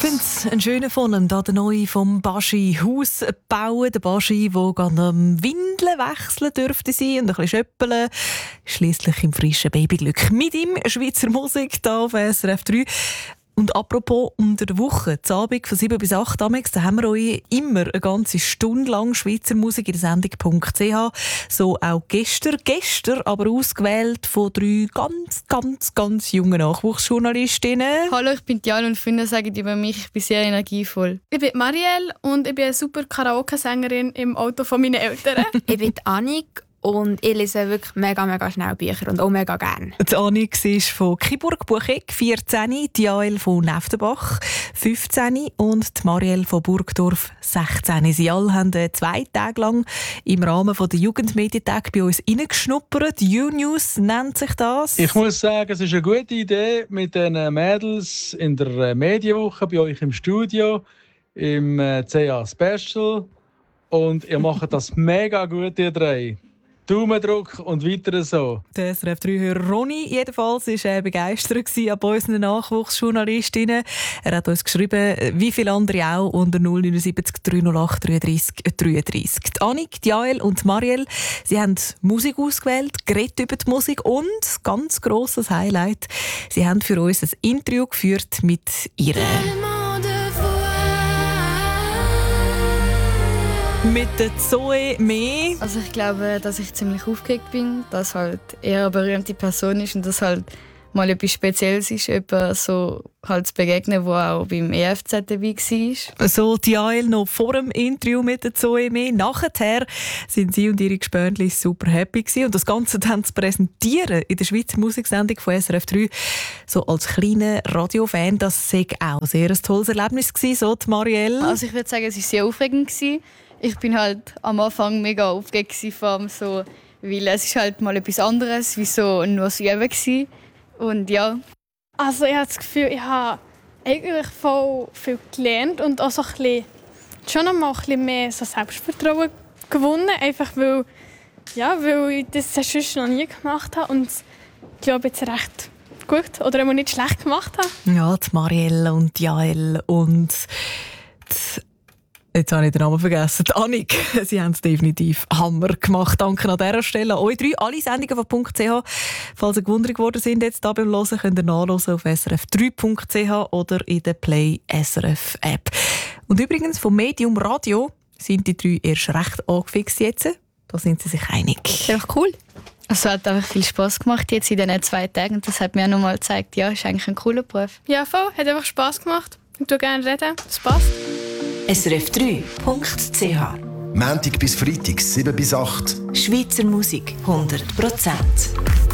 finde es einen schönen von da der neue vom Baschi Haus bauen. Der Baschi, der gerne Windeln wechseln dürfte sein und ein bisschen schöppeln. Schliesslich im frischen Babyglück. Mit ihm Schweizer Musik hier auf SRF 3. Und apropos unter der Woche, am Abend von 7 bis 8 da haben wir euch immer eine ganze Stunde lang Schweizer Musik in der Sendung.ch. So auch gestern, aber ausgewählt von 3 ganz jungen Nachwuchsjournalistinnen. Hallo, ich bin Jan und Freunde sagen über mich, ich bin sehr energievoll. Ich bin Marielle und ich bin eine super Karaoke-Sängerin im Auto von meinen Eltern. Ich bin Annik. Und ich lese wirklich mega schnell Bücher und auch mega gerne. Die Annik ist von Kiburg-Bucheck, 14, die Jael von Neftenbach, 15 und die Marielle von Burgdorf, 16. Sie alle haben 2 Tage lang im Rahmen der Jugendmedientage bei uns reingeschnuppert. U-News nennt sich das. Ich muss sagen, es ist eine gute Idee mit den Mädels in der Medienwoche bei euch im Studio, im CA Special. Und ihr macht das mega gut, ihr drei. Daumendruck und weiter so. Der SRF 3-Hörer Ronny jedenfalls war begeistert ab unseren Nachwuchsjournalistinnen. Er hat uns geschrieben, wie viele andere auch, unter 079 308 33 33. Die Annik, die Jael und die Marielle, sie haben Musik ausgewählt, geredet über die Musik und, ganz grosses Highlight, sie haben für uns ein Interview geführt mit ihr. Mit der Zoe Mee. Also ich glaube, dass ich ziemlich aufgeregt bin, dass halt eher eine berühmte Person ist und dass halt mal etwas Spezielles ist, jemand so halt zu begegnen, der auch beim EFZ dabei war. So die Jael noch vor dem Interview mit der Zoe Mee. Nachher sind sie und ihre Gespönchen super happy gewesen. Und das Ganze dann zu präsentieren in der Schweizer Musiksendung von SRF 3, so als kleiner Radiofan, das war auch ein sehr tolles Erlebnis gewesen, so die Marielle. Also ich würde sagen, es war sehr aufregend gewesen. Ich bin halt am Anfang mega aufgeregt vor allem so, weil es ist halt mal etwas anderes, wie so nur das Üben gewesen. Und ja. Also ich habe das Gefühl, ich habe eigentlich voll viel gelernt und auch so ein bisschen, schon einmal ein bisschen mehr so Selbstvertrauen gewonnen, einfach weil ich das sonst noch nie gemacht habe und ich glaube jetzt recht gut oder auch nicht schlecht gemacht habe. Ja, die Marielle und die Jael und jetzt habe ich den Namen vergessen. Die Annik. Sie haben es definitiv Hammer gemacht. Danke an dieser Stelle. Euch 3, alle Sendungen von .ch. Falls ihr gewundert geworden sind jetzt da beim Hören, könnt ihr nachhören auf srf3.ch oder in der Play SRF App. Und übrigens, vom Medium Radio sind die 3 erst recht angefixt jetzt. Da sind sie sich einig. Ja, cool. Es hat einfach viel Spass gemacht jetzt in diesen 2 Tagen. Das hat mir auch nochmal gezeigt, ja, ist eigentlich ein cooler Beruf. Ja, voll. Hat einfach Spass gemacht. Ich tue gerne reden. Das passt. srf3.ch Montag bis Freitag, 7 bis 8. Schweizer Musik 100%.